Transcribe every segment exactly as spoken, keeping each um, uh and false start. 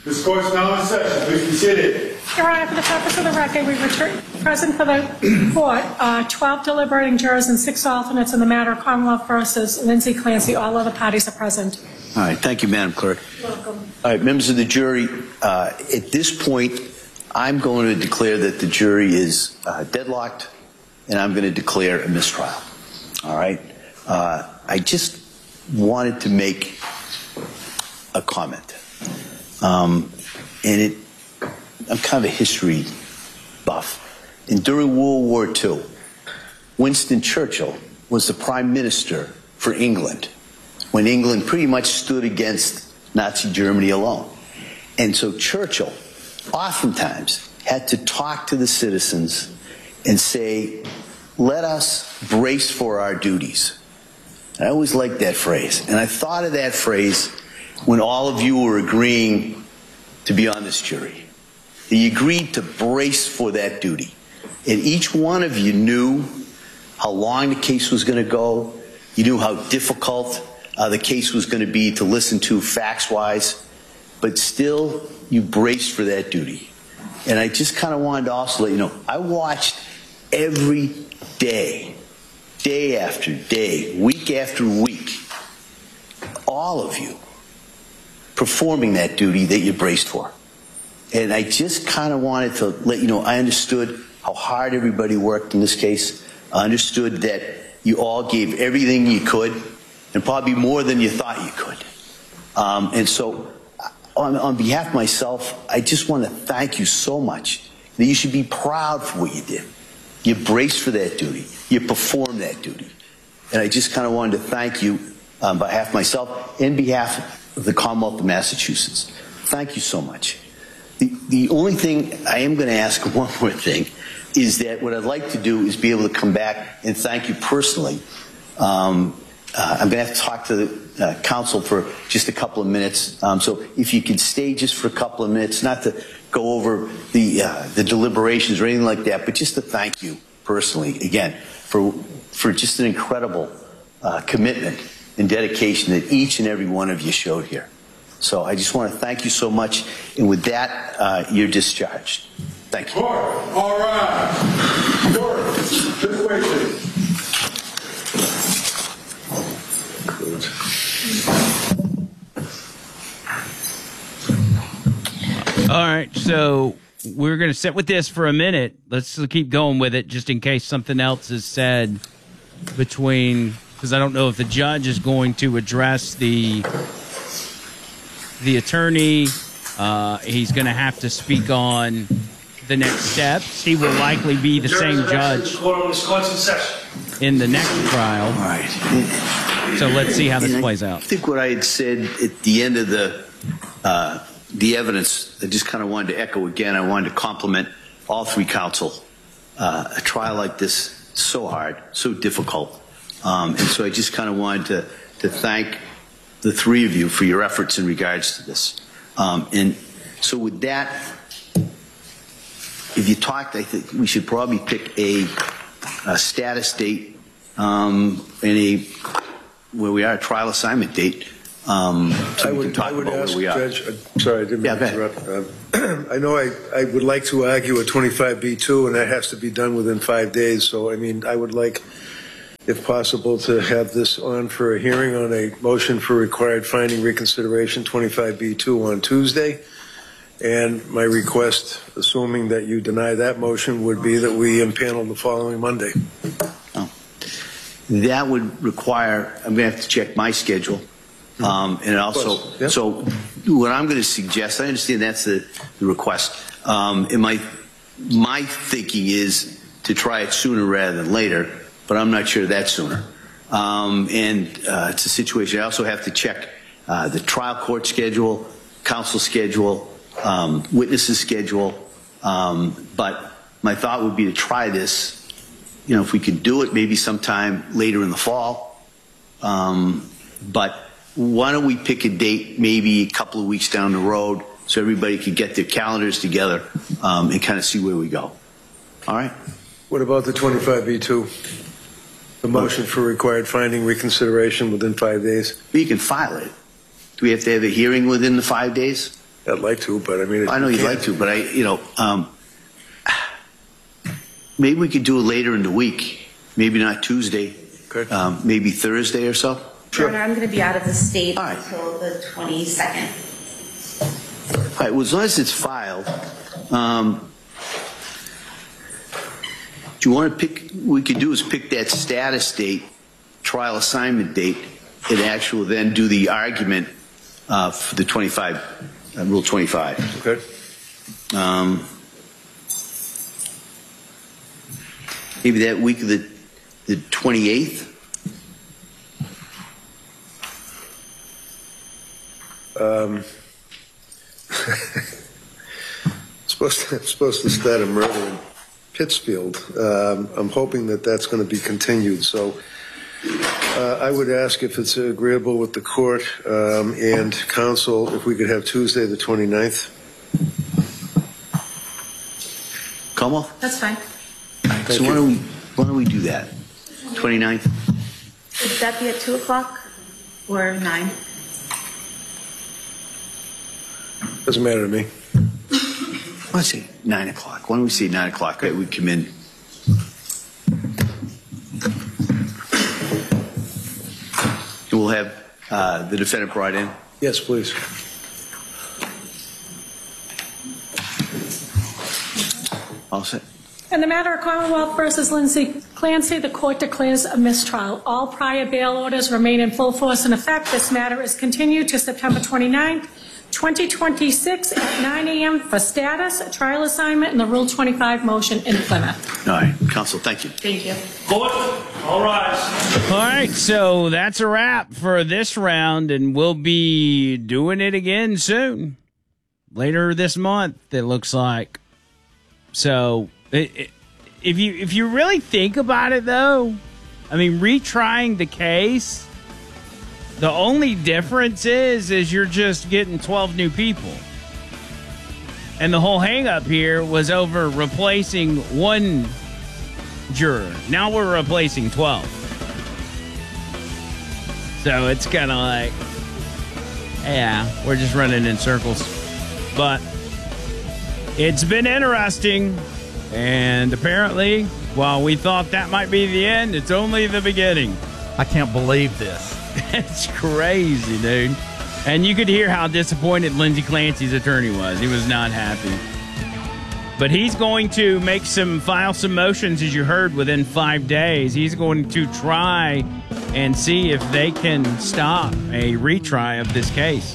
This court is now in session. Please be seated. Your Honor, for the purpose of the record, we return present for the court uh, twelve deliberating jurors and six alternates in the matter of Commonwealth versus Lindsay Clancy. All other parties are present. All right. Thank you, Madam Clerk. You're welcome. All right, members of the jury, uh, at this point, I'm going to declare that the jury is uh, deadlocked, and I'm going to declare a mistrial. All right? Uh, I just wanted to make a comment. Um, and it, I'm kind of a history buff. And during World War Two, Winston Churchill was the Prime Minister for England when England pretty much stood against Nazi Germany alone. And so Churchill oftentimes had to talk to the citizens and say, let us brace for our duties. I always liked that phrase. And I thought of that phrase when all of you were agreeing to be on this jury. You agreed to brace for that duty. And each one of you knew how long the case was going to go. You knew how difficult uh, the case was going to be to listen to facts-wise. But still, you braced for that duty. And I just kind of wanted to also let you know, I watched every day, day after day, week after week, all of you performing that duty that you braced for. And I just kind of wanted to let you know, I understood how hard everybody worked in this case. I understood that you all gave everything you could, and probably more than you thought you could. Um, and so, on, on behalf of myself, I just want to thank you so much that you should be proud for what you did. You braced for that duty. You performed that duty. And I just kind of wanted to thank you on behalf of myself and behalf of the Commonwealth of Massachusetts. Thank you so much. The, the only thing I am going to ask, one more thing, is that what I'd like to do is be able to come back and thank you personally. Um, uh, I'm going to have to talk to the uh, council for just a couple of minutes. Um, so if you could stay just for a couple of minutes, not to go over the uh, the deliberations or anything like that, but just to thank you personally again for for just an incredible uh, commitment and dedication that each and every one of you showed here. So I just want to thank you so much, and with that, uh, you're discharged. Thank you. Court, all right. Court, this way, please. All right, so we're going to sit with this for a minute. Let's keep going with it just in case something else is said between, because I don't know if the judge is going to address the the attorney. Uh, he's going to have to speak on the next steps. He will likely be the same judge in the next trial. All right. So let's see how this and plays I out. I think what I had said at the end of the uh, the evidence, I just kind of wanted to echo again. I wanted to compliment all three counsel. Uh, a trial like this, so hard, so difficult. Um, and so I just kind of wanted to, to thank the three of you for your efforts in regards to this. Um, and so with that, if you talked, I think we should probably pick a, a status date um, and a, where we are, a trial assignment date. Um, so I we would, can talk I would about ask, where we are. Judge, uh, sorry, I didn't mean Yeah, to interrupt. Uh, I know I, I would like to argue a twenty-five B two, and that has to be done within five days. So, I mean, I would like, if possible, to have this on for a hearing on a motion for required finding reconsideration twenty-five B two on Tuesday. And my request, assuming that you deny that motion, would be that we impanel the following Monday. Oh. That would require, I'm going to have to check my schedule. Um, and also, yep. So what I'm going to suggest, I understand that's the, the request. Um, and my, my thinking is to try it sooner rather than later, but I'm not sure that's sooner. Um, and uh, it's a situation. I also have to check uh, the trial court schedule, counsel schedule, um, witnesses schedule. Um, but my thought would be to try this, you know, if we could do it maybe sometime later in the fall. Um, but why don't we pick a date maybe a couple of weeks down the road so everybody could get their calendars together um, and kind of see where we go. All right? What about the twenty-five B two? The motion for required finding reconsideration within five days? You can file it. Do we have to have a hearing within the five days? I'd like to, but I mean. I know you'd can't. like to, but I, you know, um, maybe we could do it later in the week. Maybe not Tuesday. Okay. Um, maybe Thursday or so. Sure. Your Honor, I'm going to be out of the state All right. until the twenty-second. All right, well, as long as it's filed, um, do you want to pick, what we could do is pick that status date, trial assignment date, and actually then do the argument uh, for the twenty-five, uh, Rule twenty-five. Okay. Um, maybe that week of the, the twenty-eighth? Um, supposed to, I'm supposed to start a murder in Pittsfield. Um, I'm hoping that that's going to be continued. So uh, I would ask if it's agreeable with the court um, and counsel if we could have Tuesday the twenty-ninth. Como? That's fine. So why don't we, why don't we do that? twenty-ninth? Would that be at two o'clock or nine? Doesn't matter to me. Let's say nine o'clock. Why don't we say nine o'clock? Right, we come in. And we'll have uh, the defendant brought in. Yes, please. All set. In the matter of Commonwealth versus Lindsay Clancy, the court declares a mistrial. All prior bail orders remain in full force and effect. This matter is continued to September twenty-ninth, twenty twenty-six at nine a.m. for status, a trial assignment, and the Rule twenty-five motion in Plymouth. All right, counsel, thank you. Thank you. Court, all rise. All right, so that's a wrap for this round, and we'll be doing it again soon. Later this month, it looks like. So, it, it, if you if you really think about it, though, I mean, retrying the case, the only difference is is you're just getting twelve new people. And the whole hang-up here was over replacing one juror. Now we're replacing twelve. So it's kind of like, yeah, we're just running in circles. But it's been interesting. And apparently, while we thought that might be the end, it's only the beginning. I can't believe this. It's crazy, dude. And you could hear how disappointed Lindsay Clancy's attorney was. He was not happy. But he's going to make some, file some motions, as you heard, within five days. He's going to try and see if they can stop a retry of this case.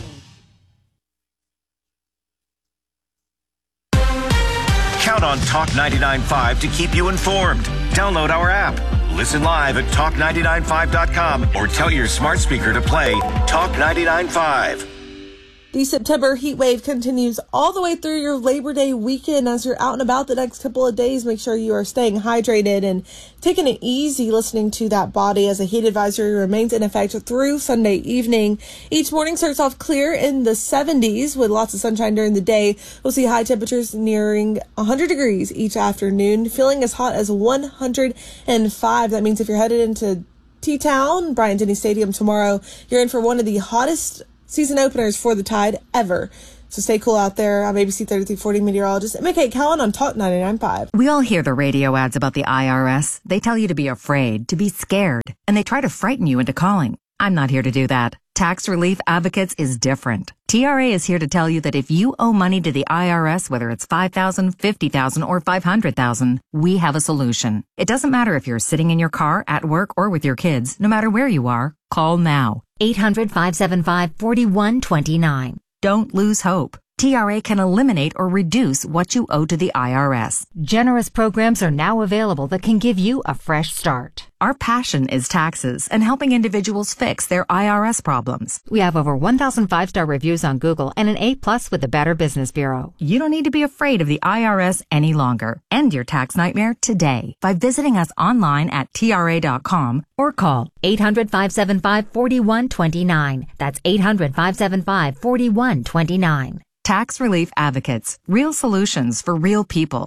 Count on Talk ninety-nine point five to keep you informed. Download our app. Listen live at talk nine nine five dot com or tell your smart speaker to play Talk ninety-nine point five. The September heat wave continues all the way through your Labor Day weekend. As you're out and about the next couple of days, make sure you are staying hydrated and taking it easy listening to that body as a heat advisory remains in effect through Sunday evening. Each morning starts off clear in the seventies with lots of sunshine during the day. We'll see high temperatures nearing one hundred degrees each afternoon, feeling as hot as one hundred five. That means if you're headed into T-Town, Bryant-Denny Stadium tomorrow, you're in for one of the hottest season openers for the Tide ever. So stay cool out there. I'm A B C thirty-three forty meteorologist Emma Kate Cowan on Talk ninety-nine point five. We all hear the radio ads about the I R S. They tell you to be afraid, to be scared, and they try to frighten you into calling. I'm not here to do that. Tax Relief Advocates is different. T R A is here to tell you that if you owe money to the I R S, whether it's five thousand dollars, fifty thousand dollars, or five hundred thousand dollars, we have a solution. It doesn't matter if you're sitting in your car, at work, or with your kids. No matter where you are, call now. eight hundred, five seven five, four one two nine. Don't lose hope. T R A can eliminate or reduce what you owe to the I R S. Generous programs are now available that can give you a fresh start. Our passion is taxes and helping individuals fix their I R S problems. We have over one thousand five-star reviews on Google and an A plus with the Better Business Bureau. You don't need to be afraid of the I R S any longer. End your tax nightmare today by visiting us online at T R A dot com or call eight hundred, five seven five, four one two nine. That's eight hundred, five seven five, four one two nine. Tax Relief Advocates. Real solutions for real people.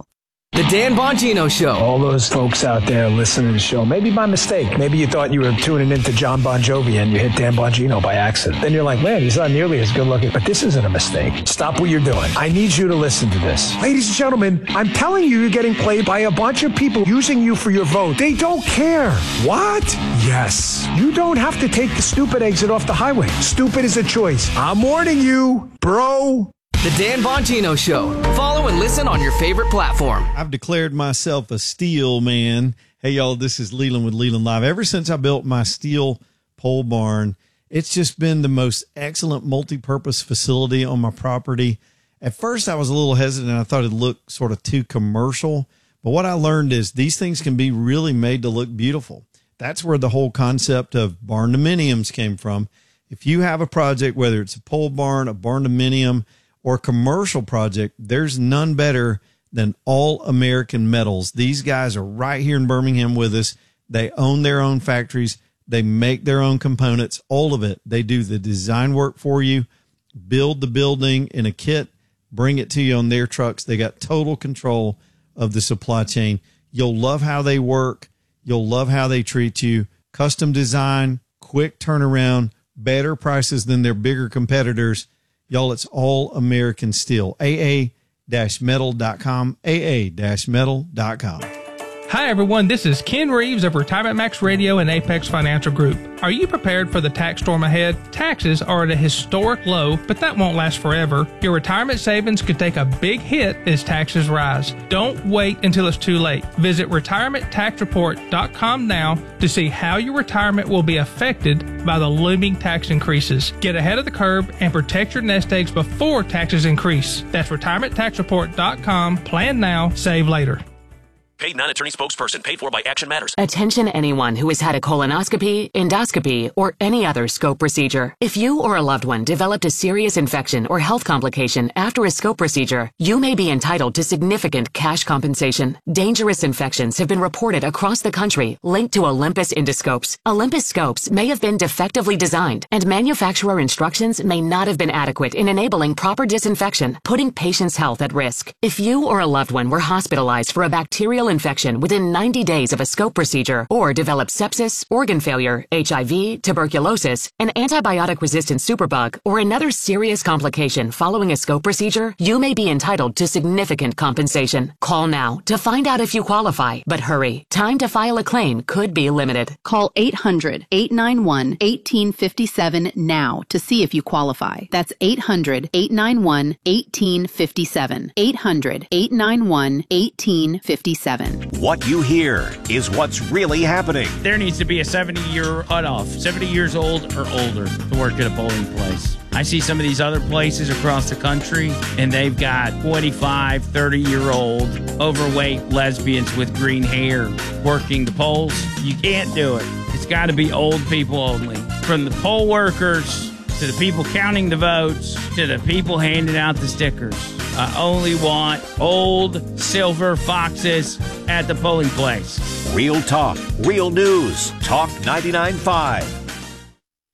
The Dan Bongino Show. All those folks out there listening to the show, maybe by mistake. Maybe you thought you were tuning into John Bon Jovi and you hit Dan Bongino by accident. Then you're like, man, he's not nearly as good looking. But this isn't a mistake. Stop what you're doing. I need you to listen to this. Ladies and gentlemen, I'm telling you, you're getting played by a bunch of people using you for your vote. They don't care. What? Yes. You don't have to take the stupid exit off the highway. Stupid is a choice. I'm warning you, bro. The Dan Bongino Show. Follow and listen on your favorite platform. I've declared myself a steel man. Hey, y'all, this is Leland with Leland Live. Ever since I built my steel pole barn, it's just been the most excellent multi-purpose facility on my property. At first, I was a little hesitant. I thought it looked sort of too commercial. But what I learned is these things can be really made to look beautiful. That's where the whole concept of barn-dominiums came from. If you have a project, whether it's a pole barn, a barn-dominium, or commercial project, there's none better than All American Metals. These guys are right here in Birmingham with us. They own their own factories. They make their own components, all of it. They do the design work for you, build the building in a kit, bring it to you on their trucks. They got total control of the supply chain. You'll love how they work. You'll love how they treat you. Custom design, quick turnaround, better prices than their bigger competitors. Y'all, it's All American Steel. A A metal dot com. A A metal dot com. Hi, everyone. This is Ken Reeves of Retirement Max Radio and Apex Financial Group. Are you prepared for the tax storm ahead? Taxes are at a historic low, but that won't last forever. Your retirement savings could take a big hit as taxes rise. Don't wait until it's too late. Visit retirement tax report dot com now to see how your retirement will be affected by the looming tax increases. Get ahead of the curve and protect your nest eggs before taxes increase. That's retirement tax report dot com. Plan now, save later. Paid non-attorney spokesperson paid for by Action Matters. Attention anyone who has had a colonoscopy, endoscopy, or any other scope procedure. If you or a loved one developed a serious infection or health complication after a scope procedure, you may be entitled to significant cash compensation. Dangerous infections have been reported across the country linked to Olympus endoscopes. Olympus scopes may have been defectively designed, and manufacturer instructions may not have been adequate in enabling proper disinfection, putting patients' health at risk. If you or a loved one were hospitalized for a bacterial infection within ninety days of a scope procedure, or developed sepsis, organ failure, H I V, tuberculosis, an antibiotic-resistant superbug, or another serious complication following a scope procedure, you may be entitled to significant compensation. Call now to find out if you qualify, but hurry. Time to file a claim could be limited. Call eight hundred, eight nine one, one eight five seven now to see if you qualify. That's eight hundred, eight nine one, one eight five seven. eight hundred, eight nine one, one eight five seven. What you hear is what's really happening. There needs to be a seventy-year cutoff, seventy years old or older to work at a bowling place. I see some of these other places across the country, and they've got twenty-five, thirty-year-old overweight lesbians with green hair working the polls. You can't do it. It's got to be old people only. From the poll workers to the people counting the votes to the people handing out the stickers. I only want old silver foxes at the polling place. Real talk, real news. Talk ninety-nine point five.